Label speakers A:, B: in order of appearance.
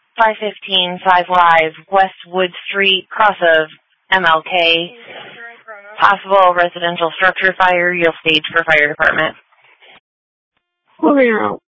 A: 515 5 Live, West Wood Street, cross of MLK. Possible residential structure fire. You'll stage for fire department.
B: Moving out.